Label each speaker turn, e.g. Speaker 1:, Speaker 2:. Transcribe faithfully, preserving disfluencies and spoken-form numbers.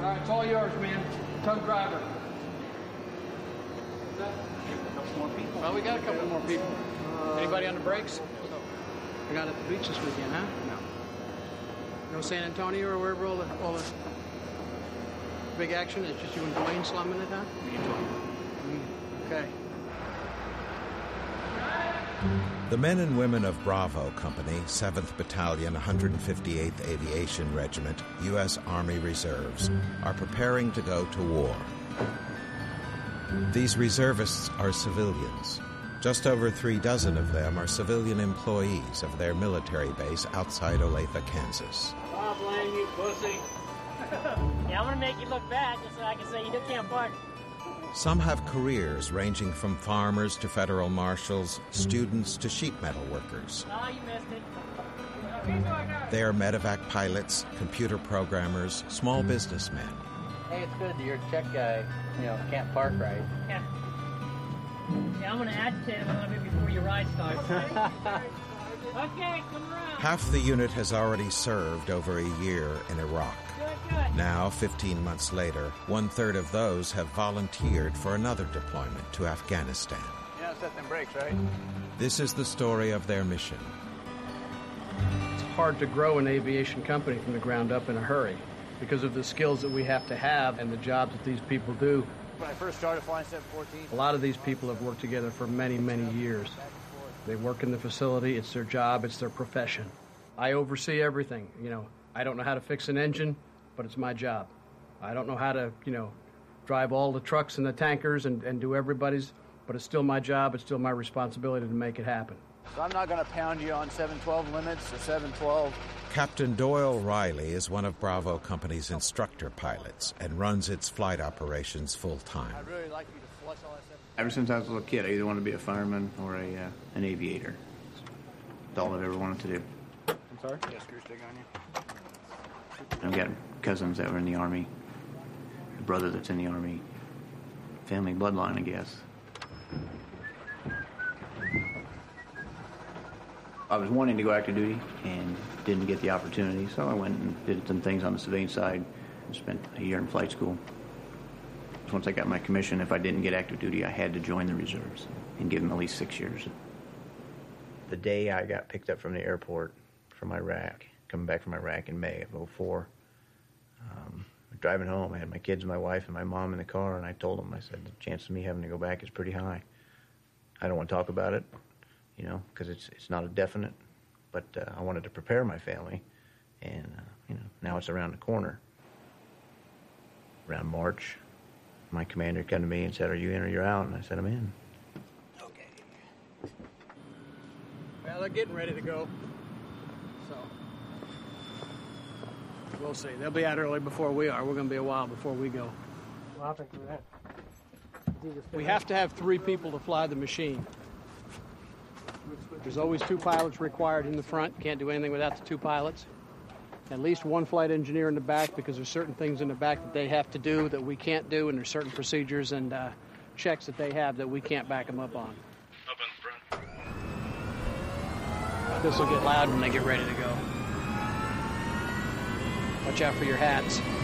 Speaker 1: All right, it's all yours, man. Tug driver.
Speaker 2: A couple more people.
Speaker 1: Well, we got a couple more people. Uh, Anybody on the brakes? We're not at the beach this weekend, huh? No. No San Antonio or wherever all the, all the big action is? Just you and Dwayne slumming it, huh?
Speaker 2: Me and Dwayne.
Speaker 1: Okay.
Speaker 3: The men and women of Bravo Company, seventh Battalion, one hundred fifty-eighth Aviation Regiment, U S Army Reserves, are preparing to go to war. These reservists are civilians. Just over three dozen of them are civilian employees of their military base outside Olathe, Kansas.
Speaker 4: Bob Lane, you pussy. Yeah, I'm gonna make you look bad just so I can say you can't park.
Speaker 3: Some have careers ranging from farmers to federal marshals, students to sheet metal workers.
Speaker 4: Oh, you missed it.
Speaker 3: They are medevac pilots, computer programmers, small businessmen.
Speaker 5: Hey, it's good that your check guy, you know, can't park right.
Speaker 4: Yeah. Yeah, I'm gonna agitate him a little bit before your ride starts. Okay, come around.
Speaker 3: Half the unit has already served over a year in Iraq.
Speaker 4: Good, good.
Speaker 3: Now, fifteen months later, one-third of those have volunteered for another deployment to Afghanistan.
Speaker 5: You know, set them brakes, right?
Speaker 3: This is the story of their mission.
Speaker 1: It's hard to grow an aviation company from the ground up in a hurry because of the skills that we have to have and the jobs that these people do.
Speaker 5: When I first started flying seven fourteen...
Speaker 1: A lot of these people have worked together for many, many years. They work in the facility. It's their job. It's their profession. I oversee everything. You know, I don't know how to fix an engine, but it's my job. I don't know how to, you know, drive all the trucks and the tankers and, and do everybody's, but it's still my job. It's still my responsibility to make it happen.
Speaker 5: So I'm not going to pound you on seven twelve limits or seven twelve.
Speaker 3: Captain Doyle Riley is one of Bravo Company's instructor pilots and runs its flight operations full-time.
Speaker 5: I'd really like you to flush all that seven twelve.
Speaker 2: Ever since I was a little kid, I either wanted to be a fireman or a uh, an aviator. That's all I've ever wanted to do.
Speaker 5: I'm sorry? Yeah, screw stick on you.
Speaker 2: I've got cousins that were in the Army, a brother that's in the Army, family bloodline, I guess. I was wanting to go active duty and didn't get the opportunity, so I went and did some things on the civilian side and spent a year in flight school. Once I got my commission, if I didn't get active duty, I had to join the reserves and give them at least six years. The day I got picked up from the airport from Iraq, coming back from Iraq in May of oh four, um, driving home, I had my kids, my wife, and my mom in the car, and I told them, I said, the chance of me having to go back is pretty high. I don't want to talk about it, you know, because it's it's not a definite, but uh, I wanted to prepare my family, and, uh, you know, now it's around the corner. Around March, my commander came to me and said, are you in or you're out? And I said, I'm in.
Speaker 1: Okay. Well, they're getting ready to go, so we'll see. They'll be out early before we are. We're going to be a while before we go.
Speaker 4: Well, I think we're at.
Speaker 1: We have to have three people to fly the machine. There's always two pilots required in the front. Can't do anything without the two pilots. At least one flight engineer in the back, because there's certain things in the back that they have to do that we can't do, and there's certain procedures and uh, checks that they have that we can't back them up on.
Speaker 6: Up in front.
Speaker 1: This will get loud when they get ready to go. Watch out for your hats.